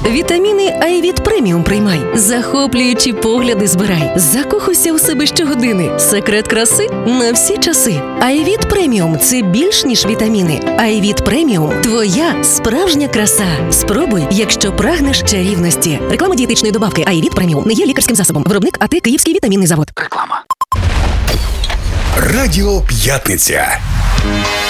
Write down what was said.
Вітаміни Айвіт Преміум приймай. Захоплюючі погляди збирай. Закохуйся у себе щогодини. Секрет краси на всі часи. Айвіт Преміум – це більш ніж вітаміни. Айвіт Преміум – твоя справжня краса. Спробуй, якщо прагнеш чарівності. Реклама дієтичної добавки Айвіт Преміум не є лікарським засобом. Виробник АТ Київський вітамінний завод. Реклама. Радіо П'ятниця.